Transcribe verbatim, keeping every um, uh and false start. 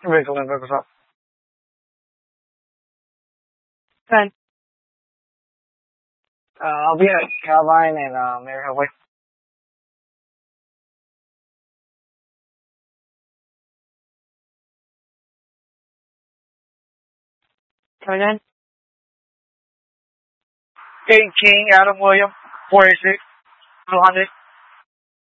Wait, hold on, what's up? Ten. Uh, I'll be at Caroline and uh, Mary Highway. Come again? King, King, Adam William, four eight six, two hundred.